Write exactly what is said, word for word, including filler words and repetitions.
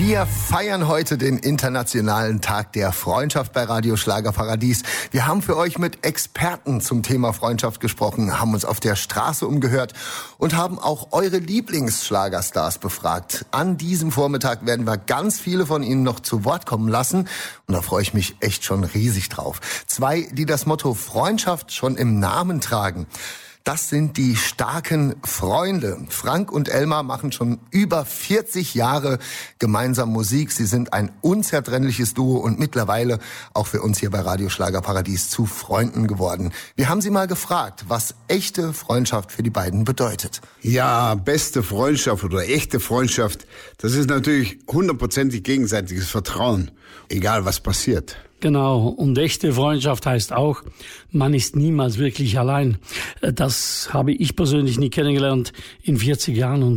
Wir feiern heute den Internationalen Tag der Freundschaft bei Radio Schlagerparadies. Wir haben für euch mit Experten zum Thema Freundschaft gesprochen, haben uns auf der Straße umgehört und haben auch eure Lieblingsschlagerstars befragt. An diesem Vormittag werden wir ganz viele von ihnen noch zu Wort kommen lassen und da freue ich mich echt schon riesig drauf. Zwei, die das Motto Freundschaft schon im Namen tragen. Das sind die starken Freunde. Frank und Elmar machen schon über vierzig Jahre gemeinsam Musik. Sie sind ein unzertrennliches Duo und mittlerweile auch für uns hier bei Radio Schlagerparadies zu Freunden geworden. Wir haben sie mal gefragt, was echte Freundschaft für die beiden bedeutet. Ja, beste Freundschaft oder echte Freundschaft, das ist natürlich hundertprozentig gegenseitiges Vertrauen, egal was passiert. Genau, und echte Freundschaft heißt auch, man ist niemals wirklich allein. Das habe ich persönlich nie kennengelernt in vierzig Jahren und